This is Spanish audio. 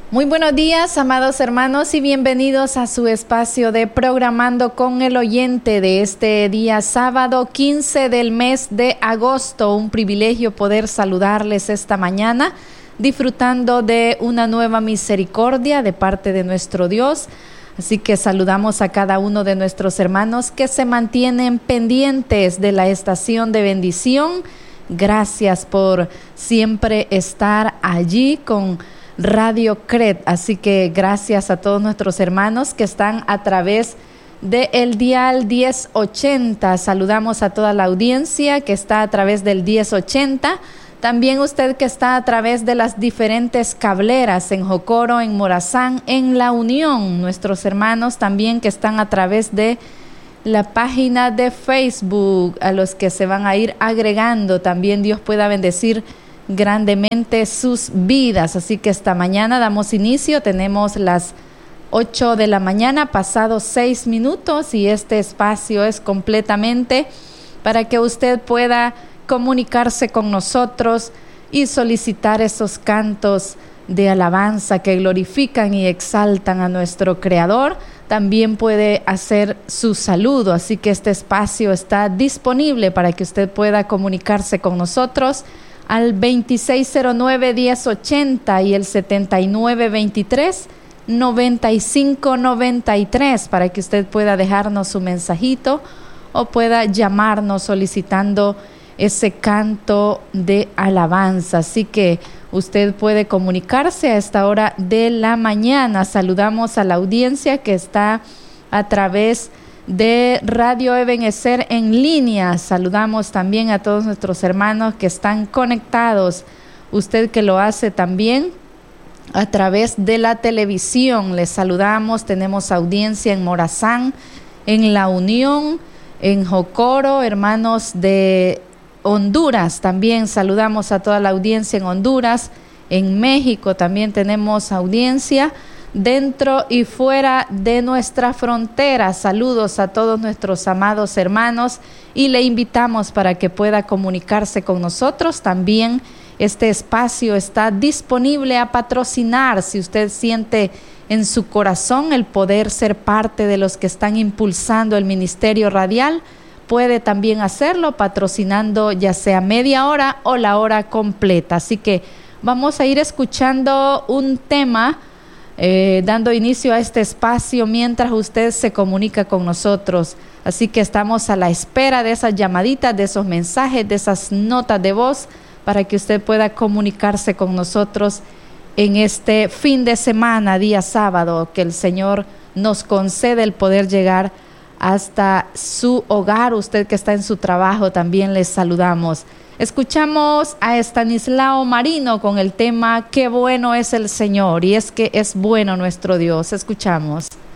Muy buenos días, amados hermanos, y bienvenidos a su espacio de Programando con el Oyente de este día sábado 15 del mes de agosto. Un privilegio poder saludarles esta mañana, disfrutando de una nueva misericordia de parte de nuestro Dios. Así que saludamos a cada uno de nuestros hermanos que se mantienen pendientes de la estación de bendición. Gracias por siempre estar allí con Radio CRED, así que gracias a todos nuestros hermanos que están a través del dial 1080. Saludamos a toda la audiencia que está a través del 1080. También usted que está a través de las diferentes cableras en Jocoro, en Morazán, en La Unión. Nuestros hermanos también que están a través de la página de Facebook, a los que se van a ir agregando. También Dios pueda bendecir grandemente sus vidas. Así que esta mañana damos inicio, tenemos las 8 de la mañana, pasados 6 minutos, y este espacio es completamente para que usted pueda comunicarse con nosotros y solicitar esos cantos de alabanza que glorifican y exaltan a nuestro Creador. También puede hacer su saludo, así que este espacio está disponible para que usted pueda comunicarse con nosotros al 2609-1080 y el 7923-9593 para que usted pueda dejarnos su mensajito o pueda llamarnos solicitando ese canto de alabanza. Así que usted puede comunicarse a esta hora de la mañana. Saludamos a la audiencia que está a través de Radio Ebenecer en línea. Saludamos también a todos nuestros hermanos que están conectados. Usted que lo hace también a través de la televisión, les saludamos. Tenemos audiencia en Morazán, en La Unión, en Jocoro, hermanos de Honduras. También saludamos a toda la audiencia en Honduras. En México también tenemos audiencia dentro y fuera de nuestra frontera. Saludos a todos nuestros amados hermanos y le invitamos para que pueda comunicarse con nosotros. También este espacio está disponible a patrocinar. Si usted siente en su corazón el poder ser parte de los que están impulsando el ministerio radial, puede también hacerlo patrocinando ya sea media hora o la hora completa. Así que vamos a ir escuchando un tema dando inicio a este espacio mientras usted se comunica con nosotros. Así que estamos a la espera de esas llamaditas, de esos mensajes, de esas notas de voz para que usted pueda comunicarse con nosotros en este fin de semana, día sábado, que el Señor nos concede el poder llegar hasta su hogar. Usted que está en su trabajo, también les saludamos. Escuchamos a Estanislao Marino con el tema Qué bueno es el Señor, y es que es bueno nuestro Dios. Escuchamos.